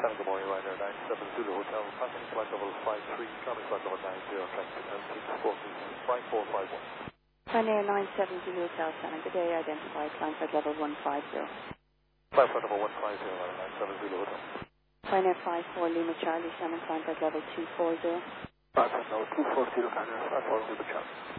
good morning, Ryanair 97 Zulu Hotel, passing flight level 53, coming flight level 90, traffic to 5451. Ryanair 97 Zulu Hotel, Santa, good day, identified, flying flight level 150. Flight level 150, Ryanair 97 Zulu Hotel. Ryanair 54 Lima Charlie, Santa, flying flight level 240. Ryanair 240, Ryanair 54 Lima Charlie.